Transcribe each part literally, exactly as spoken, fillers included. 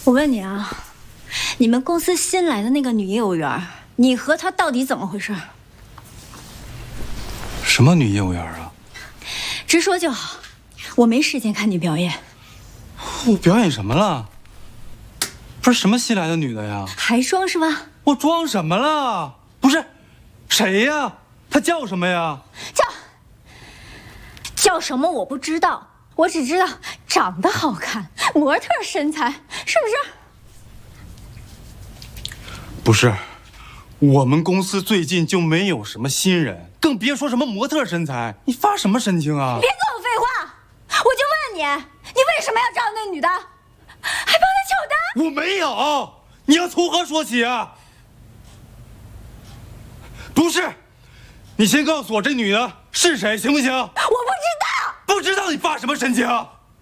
我问你啊，你们公司新来的那个女业务员，你和她到底怎么回事？ 什么女业务员啊？ 直说就好，我没时间看你表演。 我表演什么了？不是什么新来的女的呀？ 还装是吧？ 我装什么了？不是，谁呀？她叫什么呀？ 叫叫什么我不知道，我只知道长得好看，模特身材，是不是？ 不是，我们公司最近就没有什么新人，更别说什么模特身材。你发什么神经啊？ 别跟我废话，我就问你，你为什么要招那女的，还帮她抢单？ 我没有，你要从何说起啊？不是，你先告诉我这女的是谁，行不行？我不知道。 不知道你发什么神经？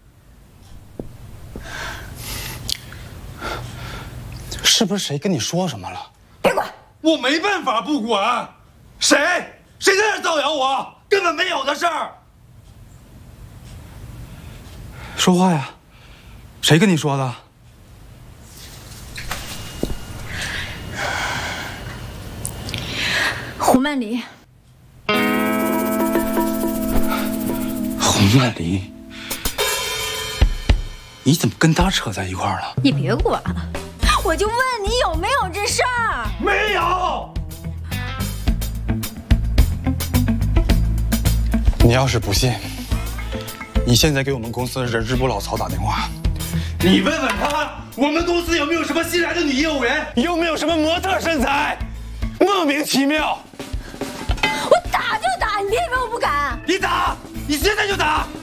是不是谁跟你说什么了？ 别管， 我没办法不管。谁？谁在这造谣我？根本没有的事儿。说话呀！谁跟你说的？ 胡曼梨。 胡曼梨，你怎么跟他扯在一块儿了？ 你别管，我就问你有没有这事儿？ 没有。你要是不信，你现在给我们公司人事部老曹打电话，你问问他，我们公司有没有什么新来的女业务员，有没有什么模特身材，莫名其妙。 我打就打，你别以为我不敢。 你打，你现在就打。